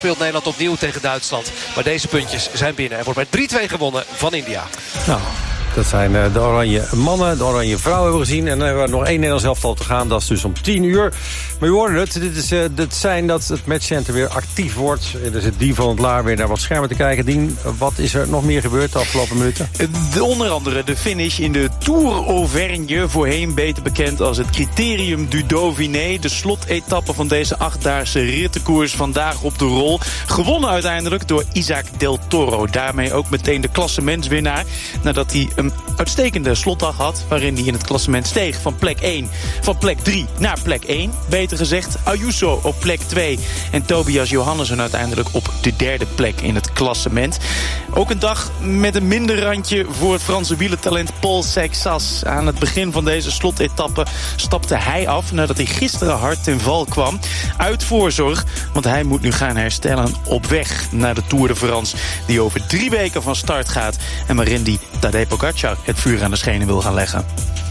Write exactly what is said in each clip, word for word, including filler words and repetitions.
Speelt Nederland opnieuw tegen Duitsland. Maar deze puntjes zijn binnen. Er wordt met drie twee gewonnen van India. Nou, dat zijn de oranje mannen, de oranje vrouwen hebben we gezien. En dan hebben we nog één Nederlands elftal te gaan. Dat is dus om tien uur. Maar je hoorde het. Dit is uh, het zijn dat het matchcenter weer actief wordt. Er zit Dien van het Laar weer naar wat schermen te kijken. Dien, wat is er nog meer gebeurd de afgelopen minuten? De, onder andere de finish in de Tour Auvergne. Voorheen beter bekend als het Criterium du Dauphiné. De slotetappe van deze achtdaagse rittenkoers vandaag op de rol. Gewonnen uiteindelijk door Isaac Del Toro. Daarmee ook meteen de klassementswinnaar. Nadat hij een uitstekende slotdag had, waarin hij in het klassement steeg van plek één, van plek drie naar plek één. Beter gezegd, Ayuso op plek twee en Tobias Johannessen uiteindelijk op de derde plek in het klassement. Ook een dag met een minder randje voor het Franse wielertalent Paul Seixas. Aan het begin van deze slotetappe stapte hij af nadat hij gisteren hard ten val kwam. Uit voorzorg, want hij moet nu gaan herstellen op weg naar de Tour de France, die over drie weken van start gaat en waarin die Tadej Pogacar het vuur aan de schenen wil gaan leggen.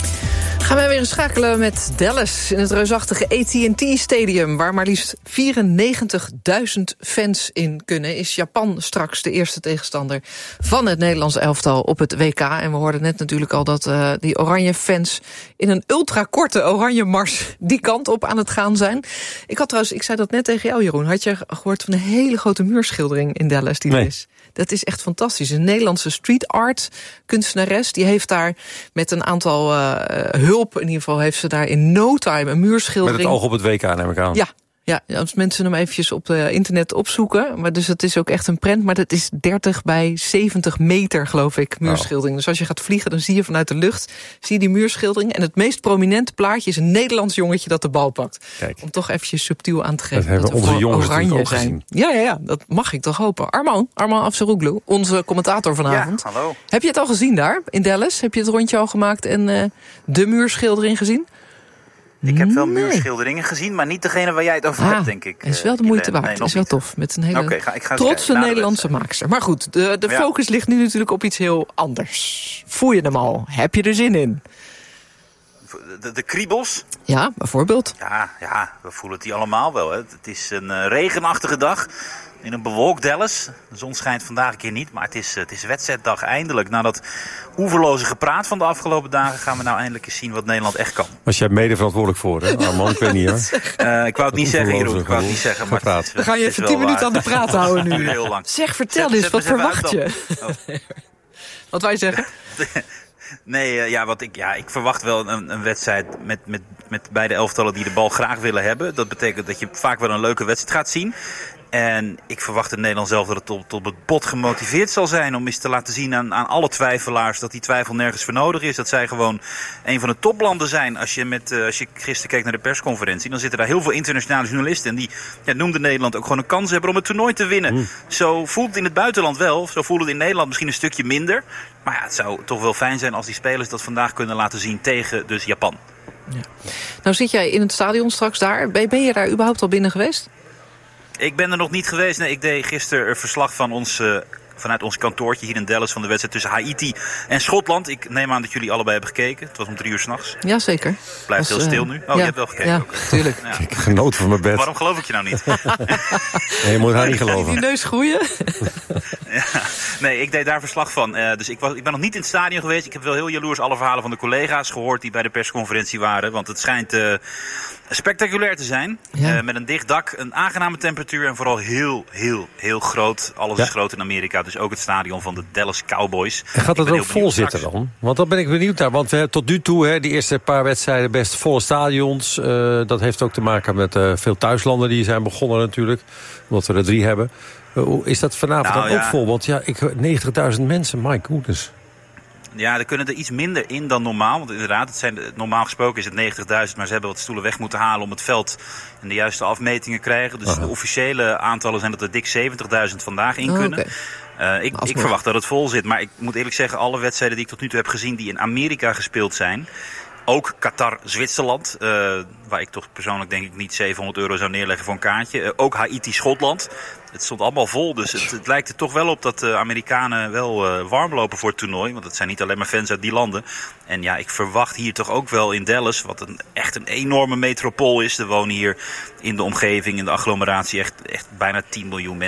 Gaan wij weer eens schakelen met Dallas in het reusachtige A T and T Stadium, waar maar liefst vierennegentigduizend fans in kunnen. Is Japan straks de eerste tegenstander van het Nederlands elftal op het W K. En we hoorden net natuurlijk al dat uh, die oranje fans in een ultrakorte oranje mars die kant op aan het gaan zijn. Ik had trouwens, ik zei dat net tegen jou, Jeroen. Had je gehoord van een hele grote muurschildering in Dallas die nee. er is? Dat is echt fantastisch. Een Nederlandse street art kunstenares, die heeft daar met een aantal uh, hulp, in ieder geval heeft ze daar in no time een muurschildering. Met het oog op het W K, neem ik aan. Ja. Ja, als mensen hem eventjes op uh, internet opzoeken. Maar dus het is ook echt een prent. Maar dat is dertig bij zeventig meter, geloof ik, muurschildering. Oh. Dus als je gaat vliegen, dan zie je vanuit de lucht zie je die muurschildering. En het meest prominente plaatje is een Nederlands jongetje dat de bal pakt. Kijk. Om toch eventjes subtiel aan te geven. Dat, dat hebben onze jongens oranje ook zijn. Gezien. Ja, ja, ja, dat mag ik toch hopen. Arman, Arman Afsaroglu, onze commentator vanavond. Ja, hallo. Heb je het al gezien daar, in Dallas? Heb je het rondje al gemaakt en uh, de muurschildering gezien? Ik heb wel nee. muurschilderingen gezien, maar niet degene waar jij het over ah, hebt, denk ik. Is wel de moeite waard. Nee, is wel tof. Met een hele okay, ga, ik ga trotse Nederlandse maakster. Maar goed, de, de ja. focus ligt nu natuurlijk op iets heel anders. Voel je hem al? Heb je er zin in? De, de kriebels? Ja, bijvoorbeeld. Ja, ja, we voelen het hier allemaal wel. Hè. Het is een uh, regenachtige dag. In een bewolkt Dallas. De zon schijnt vandaag een keer niet, maar het is, het is wedstrijddag eindelijk. Na dat oeverloze gepraat van de afgelopen dagen gaan we nou eindelijk eens zien wat Nederland echt kan. Was jij mede verantwoordelijk voor, hè? Oh man, ik weet niet hoor. Uh, ik wou het niet zeggen, Jeroen. Ik wou het niet zeggen, maar het is, we gaan je even tien minuten aan de praat houden nu. Heel lang. Zeg, vertel zet, eens, zet wat verwacht je? Oh. Wat wij zeggen? Nee, uh, ja, wat ik, ja, ik verwacht wel een, een wedstrijd met, met, met beide elftallen die de bal graag willen hebben. Dat betekent dat je vaak wel een leuke wedstrijd gaat zien. En ik verwacht in Nederland zelf dat het tot, tot het bot gemotiveerd zal zijn om eens te laten zien aan, aan alle twijfelaars dat die twijfel nergens voor nodig is. Dat zij gewoon een van de toplanden zijn. Als je, met, uh, als je gisteren keek naar de persconferentie, dan zitten daar heel veel internationale journalisten. En die ja, noemden Nederland ook gewoon een kans hebben om het toernooi te winnen. Mm. Zo voelt het in het buitenland wel. Zo voelt het in Nederland misschien een stukje minder. Maar ja, het zou toch wel fijn zijn als die spelers dat vandaag kunnen laten zien tegen dus Japan. Ja. Nou zit jij in het stadion straks daar. Ben, ben je daar überhaupt al binnen geweest? Ik ben er nog niet geweest. Nee, ik deed gisteren een verslag van ons, uh, vanuit ons kantoortje hier in Dallas van de wedstrijd tussen Haiti en Schotland. Ik neem aan dat jullie allebei hebben gekeken. Het was om drie uur 's nachts. Jazeker. Blijft heel stil nu. Oh, ja, je hebt wel gekeken. Ja, ook. tuurlijk. Ja. Ik genoot van mijn bed. Waarom geloof ik je nou niet? Nee, je moet haar niet geloven. Die neus groeien? Ja, nee, ik deed daar verslag van. Uh, dus ik, was, ik ben nog niet in het stadion geweest. Ik heb wel heel jaloers alle verhalen van de collega's gehoord die bij de persconferentie waren. Want het schijnt uh, spectaculair te zijn. Ja. Uh, met een dicht dak, een aangename temperatuur en vooral heel, heel, heel groot. Alles ja. is groot in Amerika. Dus ook het stadion van de Dallas Cowboys. En gaat dat ook vol zitten straks. dan? Want dan ben ik benieuwd naar. Want we hebben tot nu toe, hè, die eerste paar wedstrijden, best volle stadions. Uh, dat heeft ook te maken met uh, veel thuislanden die zijn begonnen natuurlijk. Omdat we er drie hebben. Uh, is dat vanavond nou, dan ja. ook vol? Want ja, negentigduizend mensen, my goodness. Ja, er kunnen er iets minder in dan normaal. Want inderdaad, het zijn, normaal gesproken is het negentigduizend... maar ze hebben wat stoelen weg moeten halen om het veld in de juiste afmetingen te krijgen. Dus Aha. de officiële aantallen zijn dat er dik zeventigduizend vandaag in kunnen. Oh, okay. uh, ik, ik verwacht dat het vol zit. Maar ik moet eerlijk zeggen, alle wedstrijden die ik tot nu toe heb gezien die in Amerika gespeeld zijn, ook Qatar-Zwitserland, uh, waar ik toch persoonlijk denk ik niet zevenhonderd euro zou neerleggen voor een kaartje. Uh, ook Haiti-Schotland. Het stond allemaal vol, dus het, het lijkt er toch wel op dat de Amerikanen wel uh, warm lopen voor het toernooi. Want het zijn niet alleen maar fans uit die landen. En ja, ik verwacht hier toch ook wel in Dallas, wat een, echt een enorme metropool is. Er wonen hier in de omgeving, in de agglomeratie, echt, echt bijna tien miljoen mensen.